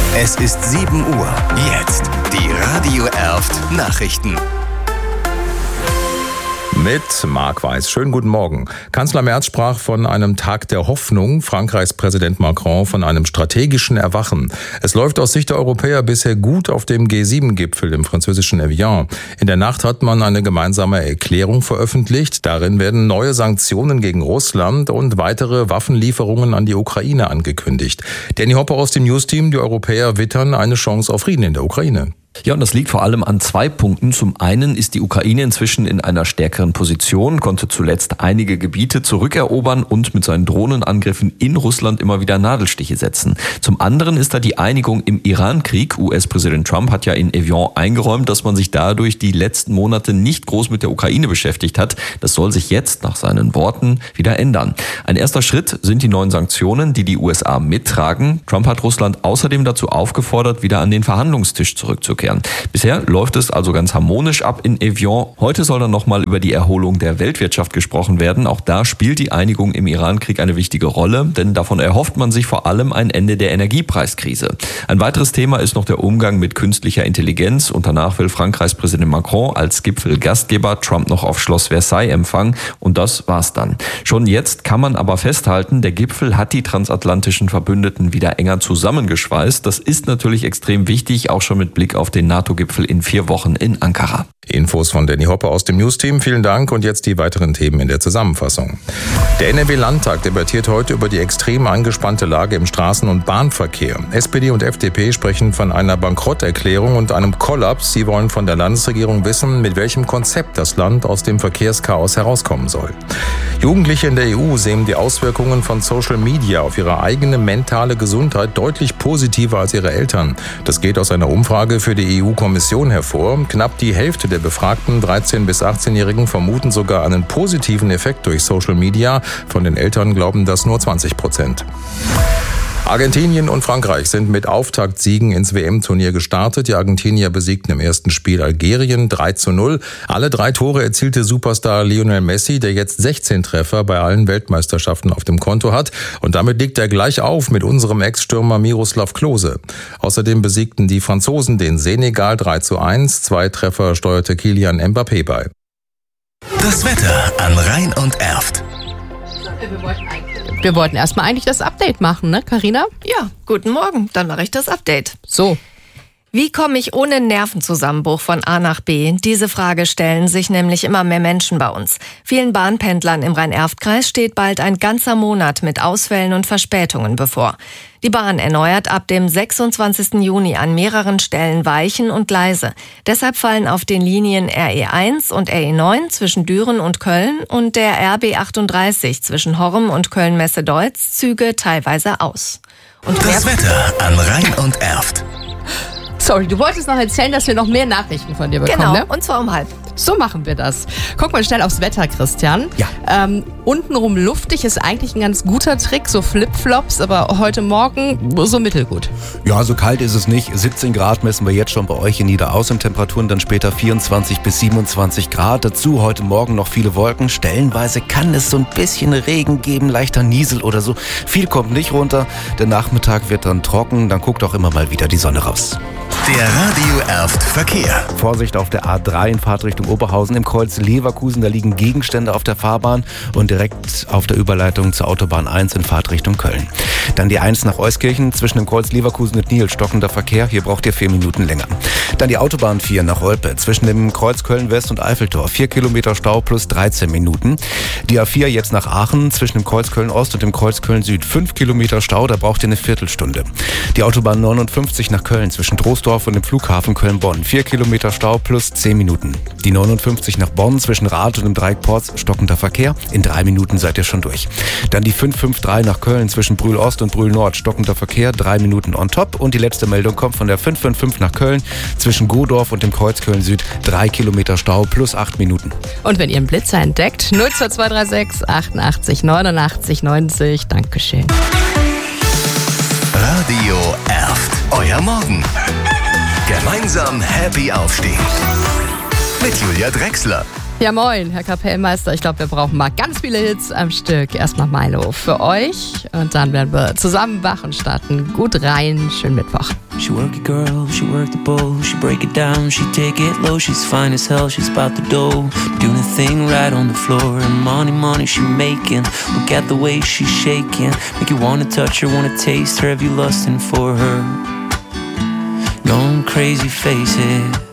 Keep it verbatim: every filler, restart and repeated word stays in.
Es ist sieben Uhr. Jetzt die Radio Erft Nachrichten. Mit Marc Weiß. Schönen guten Morgen. Kanzler Merz sprach von einem Tag der Hoffnung, Frankreichs Präsident Macron von einem strategischen Erwachen. Es läuft aus Sicht der Europäer bisher gut auf dem G sieben Gipfel im französischen Evian. In der Nacht hat man eine gemeinsame Erklärung veröffentlicht. Darin werden neue Sanktionen gegen Russland und weitere Waffenlieferungen an die Ukraine angekündigt. Danny Hopper aus dem News-Team, die Europäer wittern eine Chance auf Frieden in der Ukraine. Ja, und das liegt vor allem an zwei Punkten. Zum einen ist die Ukraine inzwischen in einer stärkeren Position, konnte zuletzt einige Gebiete zurückerobern und mit seinen Drohnenangriffen in Russland immer wieder Nadelstiche setzen. Zum anderen ist da die Einigung im Iran-Krieg. U S-Präsident Trump hat ja in Evian eingeräumt, dass man sich dadurch die letzten Monate nicht groß mit der Ukraine beschäftigt hat. Das soll sich jetzt nach seinen Worten wieder ändern. Ein erster Schritt sind die neuen Sanktionen, die die U S A mittragen. Trump hat Russland außerdem dazu aufgefordert, wieder an den Verhandlungstisch zurückzukehren. Bisher läuft es also ganz harmonisch ab in Evian. Heute soll dann nochmal über die Erholung der Weltwirtschaft gesprochen werden. Auch da spielt die Einigung im Iran-Krieg eine wichtige Rolle, denn davon erhofft man sich vor allem ein Ende der Energiepreiskrise. Ein weiteres Thema ist noch der Umgang mit künstlicher Intelligenz und danach will Frankreichs Präsident Macron als Gipfelgastgeber Trump noch auf Schloss Versailles empfangen und das war's dann. Schon jetzt kann man aber festhalten, der Gipfel hat die transatlantischen Verbündeten wieder enger zusammengeschweißt. Das ist natürlich extrem wichtig, auch schon mit Blick auf den NATO-Gipfel in vier Wochen in Ankara. Infos von Danny Hopper aus dem News-Team. Vielen Dank und jetzt die weiteren Themen in der Zusammenfassung. Der N R W-Landtag debattiert heute über die extrem angespannte Lage im Straßen- und Bahnverkehr. S P D und F D P sprechen von einer Bankrotterklärung und einem Kollaps. Sie wollen von der Landesregierung wissen, mit welchem Konzept das Land aus dem Verkehrschaos herauskommen soll. Jugendliche in der E U sehen die Auswirkungen von Social Media auf ihre eigene mentale Gesundheit deutlich positiver als ihre Eltern. Das geht aus einer Umfrage für die E U-Kommission hervor. Knapp die Hälfte der befragten dreizehn- bis achtzehnjährigen vermuten sogar einen positiven Effekt durch Social Media. Von den Eltern glauben das nur zwanzig Prozent. Argentinien und Frankreich sind mit Auftaktsiegen ins W M-Turnier gestartet. Die Argentinier besiegten im ersten Spiel Algerien drei zu null. Alle drei Tore erzielte Superstar Lionel Messi, der jetzt sechzehn Treffer bei allen Weltmeisterschaften auf dem Konto hat. Und damit liegt er gleich auf mit unserem Ex-Stürmer Miroslav Klose. Außerdem besiegten die Franzosen den Senegal drei zu eins. Zwei Treffer steuerte Kylian Mbappé bei. Das Wetter an Rhein und Erft. Wir wollten, wir wollten erstmal eigentlich das Update machen, ne, Carina? Ja, guten Morgen, dann mache ich das Update. So. Wie komme ich ohne Nervenzusammenbruch von A nach B? Diese Frage stellen sich nämlich immer mehr Menschen bei uns. Vielen Bahnpendlern im Rhein-Erft-Kreis steht bald ein ganzer Monat mit Ausfällen und Verspätungen bevor. Die Bahn erneuert ab dem sechsundzwanzigsten Juni an mehreren Stellen Weichen und Gleise. Deshalb fallen auf den Linien R E eins und R E neun zwischen Düren und Köln und der R B achtunddreißig zwischen Horrem und Köln-Messe-Deutz Züge teilweise aus. Und das Wetter an Rhein und Erft. Sorry, du wolltest noch erzählen, dass wir noch mehr Nachrichten von dir bekommen, genau, ne? Und zwar um halb. So machen wir das. Guck mal schnell aufs Wetter, Christian. Ja. Ähm, untenrum luftig ist eigentlich ein ganz guter Trick, so Flipflops, aber heute Morgen so mittelgut. Ja, so kalt ist es nicht. siebzehn Grad messen wir jetzt schon bei euch in Niederaußem-Temperaturen, dann später vierundzwanzig bis siebenundzwanzig Grad. Dazu heute Morgen noch viele Wolken. Stellenweise kann es so ein bisschen Regen geben, leichter Niesel oder so. Viel kommt nicht runter. Der Nachmittag wird dann trocken, dann guckt auch immer mal wieder die Sonne raus. Der Radio Erft Verkehr. Vorsicht auf der A drei in Fahrtrichtung Oberhausen im Kreuz Leverkusen. Da liegen Gegenstände auf der Fahrbahn und direkt auf der Überleitung zur Autobahn eins in Fahrtrichtung Köln. Dann die eins nach Euskirchen zwischen dem Kreuz Leverkusen und Nil. Stockender Verkehr, hier braucht ihr vier Minuten länger. Dann die Autobahn vier nach Olpe zwischen dem Kreuz Köln West und Eiffeltor. vier Kilometer Stau plus dreizehn Minuten. Die A vier jetzt nach Aachen zwischen dem Kreuz Köln Ost und dem Kreuz Köln Süd. fünf Kilometer Stau, da braucht ihr eine Viertelstunde. Die Autobahn neunundfünfzig nach Köln zwischen Troisdorf und dem Flughafen Köln-Bonn. vier Kilometer Stau plus zehn Minuten. Die neunundfünfzig nach Bonn zwischen Rath und dem Dreieck Porz, stockender Verkehr. In drei Minuten seid ihr schon durch. Dann die fünf fünf drei nach Köln zwischen Brühl Ost und Brühl Nord, stockender Verkehr, drei Minuten on top. Und die letzte Meldung kommt von der fünf fünf fünf nach Köln zwischen Godorf und dem Kreuz Köln Süd, drei Kilometer Stau plus acht Minuten. Und wenn ihr einen Blitzer entdeckt, null zwei zwei drei sechs achtundachtzig neunundachtzig neunzig. Dankeschön. Radio Erft. Euer Morgen. Gemeinsam happy aufstehen. Mit Julia Drechsler. Ja moin, Herr Kapellmeister. Ich glaube, wir brauchen mal ganz viele Hits am Stück. Erstmal Milo für euch und dann werden wir zusammen wach und starten gut rein. Schönen Mittwoch. She work it girl, she work the bowl, she break it down, she take it low, she's fine as hell, she's about the dough, doing a thing right on the floor, and money, money she making, look at the way she's shaking, make you wanna touch her, wanna taste her, have you lusting for her, going crazy, face it.